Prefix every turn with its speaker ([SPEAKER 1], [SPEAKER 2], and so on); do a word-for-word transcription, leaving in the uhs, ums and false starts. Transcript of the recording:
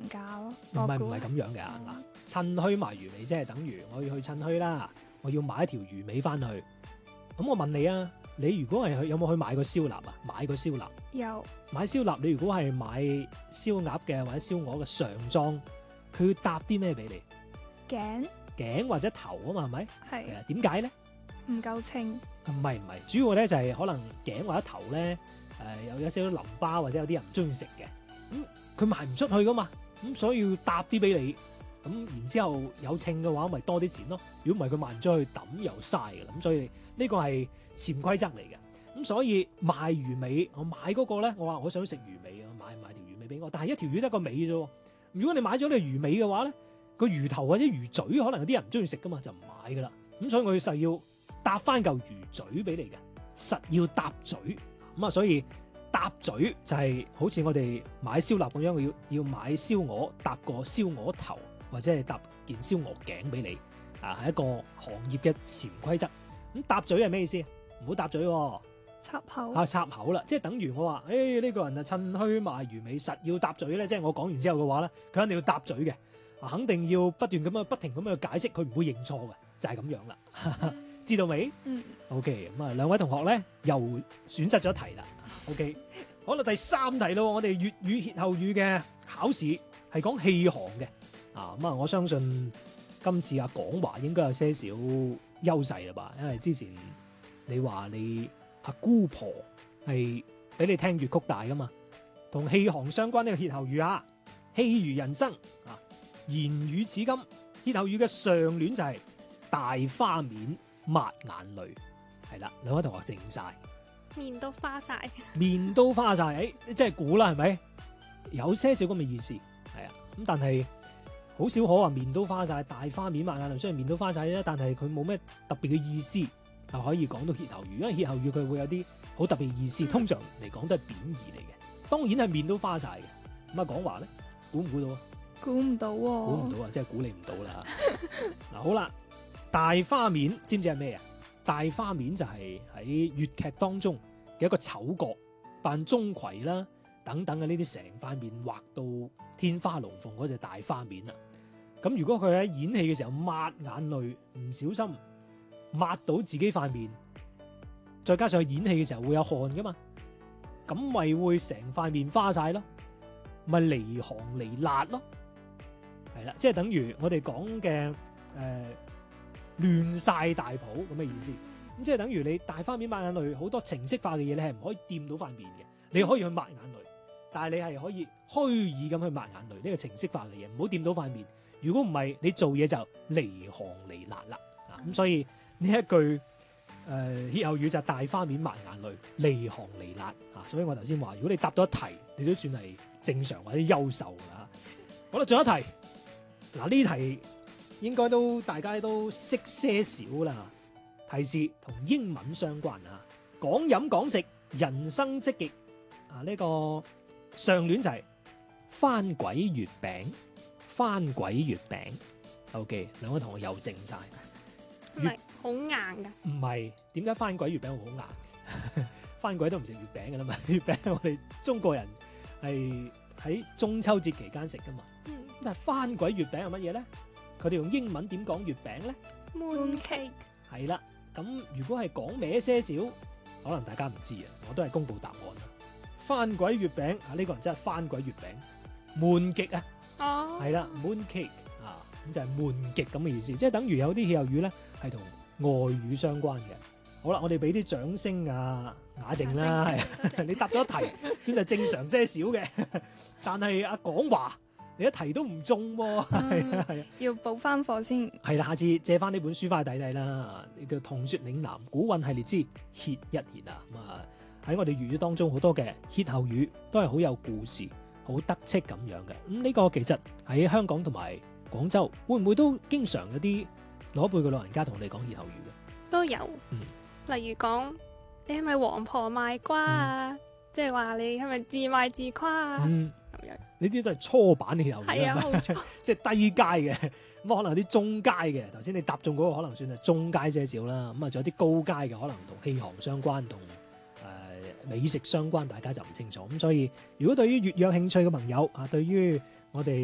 [SPEAKER 1] 價咯。
[SPEAKER 2] 唔係唔係咁樣嘅嗱，趁墟賣魚尾即係等於我要去趁墟啦，我要買一條魚尾翻去。咁我問你啊，你如果係去有冇去買過燒臘啊？買過燒臘？
[SPEAKER 1] 有
[SPEAKER 2] 買燒臘，你如果係買燒鴨嘅或者燒鵝嘅上裝，佢要搭啲咩俾你？
[SPEAKER 1] 頸
[SPEAKER 2] 頸或者頭啊嘛，係咪？
[SPEAKER 1] 係
[SPEAKER 2] 係啊，點解咧？
[SPEAKER 1] 唔夠稱，
[SPEAKER 2] 唔係唔係，主要咧就係可能頸或者頭咧，誒有有少少淋巴或者有啲人唔中意食嘅，咁佢賣唔出去噶嘛，咁所以要搭啲俾你，咁然之後有稱嘅話，咪多啲錢咯。如果唔係佢賣唔出去，抌又嘥嘅，咁所以呢個係潛規則嚟嘅。咁所以賣魚尾，我買嗰個咧，我話我想食魚尾啊，買買條魚尾俾我，但係一條魚得個尾啫。如果你買咗你魚尾嘅話咧，個魚頭或者魚嘴可能有啲人唔中意食噶嘛，就唔買噶啦。咁所以我要實要搭翻嚿魚嘴俾你嘅，實要搭嘴咁啊！所以搭嘴就係好似我哋買燒臘咁樣，要要買燒鵝搭個燒鵝頭，或者係搭件燒鵝頸俾你啊，係一個行業嘅潛規則。咁搭嘴係咩意思？唔好搭嘴喎，
[SPEAKER 1] 插口
[SPEAKER 2] 啊插口啦，即係等於我話，誒呢個人啊趁墟賣魚尾，實要搭嘴咧，即係我講完之後嘅話咧，佢肯定要搭嘴嘅，啊肯定要不斷咁樣不停咁樣解釋，佢唔會認錯嘅，就係咁樣啦。知道未？
[SPEAKER 1] 嗯
[SPEAKER 2] OK，咁啊兩位同學咧又選擇咗題啦。OK，好啦，第三題咯，我哋粵語歇後語嘅考試係講氣行嘅啊。咁啊，我相信今次阿廣華應該有些少優勢啦吧，因為之前你話你阿姑婆係俾你聽粵曲大噶嘛，同氣行相關呢個歇後語啊，氣如人生啊，言語至今。歇後語嘅上聯就係大花面抹眼淚，係啦，兩位同學靜晒，
[SPEAKER 3] 面都花晒。
[SPEAKER 2] 面都花晒，誒，你真係估啦，係咪？有些少咁嘅意思，係啊，咁但係好少可話面都花晒，大花面抹眼淚，雖然面都花晒啫，但係佢冇咩特別嘅意思，就可以講到歇後語，因為歇後語佢會有啲好特別意思，通常嚟講都係貶義嚟嘅，當然係面都花晒嘅。咁啊，講話咧，估唔估到啊？
[SPEAKER 1] 估唔到喎，
[SPEAKER 2] 估唔到啊，即係估你唔到啦。嗱，好啦。大花面知唔知係咩啊？大花面就係喺粵劇當中嘅一個丑角，扮鍾馗啦等等嘅呢啲，成塊面畫到天花龍鳳嗰隻大花面啦。咁如果佢喺演戲嘅時候抹眼淚，唔小心抹到自己塊面，再加上佢演戲嘅時候會有汗噶嘛，咁咪會成塊面花晒咯，咪離行離辣咯，係啦，即係等於我哋講嘅誒。呃亂晒大譜咁嘅意思，咁即係等於你大花面抹眼淚，好多程式化嘅嘢你係唔可以掂到塊面嘅，你可以去抹眼淚，但係你係可以虛擬咁去抹眼淚，呢個程式化嘅嘢唔好掂到塊面。如果唔係，你做嘢就離行離辣啦。啊，咁所以呢一句誒歇後語就係大花面抹眼淚，離行離辣啊。所以我頭先話，如果你答到一題，你都算係正常或者優秀㗎啦。好啦，仲有一題，嗱呢題。應該都大家都識些少啦，提示同英文相關啊，講飲講食，人生積極啊！呢、這個上聯就係番鬼月餅，番鬼月餅。OK， 兩位同學又靜晒，
[SPEAKER 3] 唔係好硬㗎。
[SPEAKER 2] 唔係，點解番鬼月餅會好硬？番鬼都唔食月餅㗎啦嘛，月餅我哋中國人係喺中秋節期間食㗎嘛。
[SPEAKER 3] 嗯，
[SPEAKER 2] 但係番鬼月餅係乜嘢咧？佢哋用英文點講月餅咧？
[SPEAKER 3] mooncake
[SPEAKER 2] 係啦，咁如果係講歪些少，可能大家唔知啊，我都係公布答案啦。番鬼月餅啊，呢、這個人真係番鬼月餅，悶極啊，
[SPEAKER 3] 哦，
[SPEAKER 2] 係啦，mooncake啊，咁就係悶極咁嘅意思，即係等於有啲歇後語咧係同外語相關嘅。好啦，我哋俾啲掌聲啊，雅靜啦，係你答咗一題，算係正常些少嘅，但係阿廣華。你一題都唔中喎，係啊係啊，
[SPEAKER 1] 要補翻課先。
[SPEAKER 2] 係啦，下次借翻呢本書翻去睇睇啦。叫《唐説嶺南古韻系列之歇一歇》啊，咁啊喺我哋粵語當中好多嘅歇後語都係好有故事、好得戚咁樣嘅。咁、嗯、呢、這個其實喺香港同埋廣州，會唔會都經常有啲老一輩嘅老人家同你講歇後語嘅？
[SPEAKER 3] 都有，
[SPEAKER 2] 嗯、
[SPEAKER 3] 例如講你係咪黃婆賣瓜啊？嗯、即係話你係咪自賣自誇啊？
[SPEAKER 2] 嗯
[SPEAKER 3] 咁樣
[SPEAKER 2] 呢啲都係初版嘅歇後語，
[SPEAKER 3] 係啊，冇錯，
[SPEAKER 2] 即係低階嘅，咁可能有啲中階嘅。頭先你答中嗰個可能算係中階些少啦，咁啊仲有啲高階嘅，可能同氣行相關，同誒、呃、美食相關，大家就唔清楚。咁所以如果對於粵語有興趣嘅朋友啊，對於我哋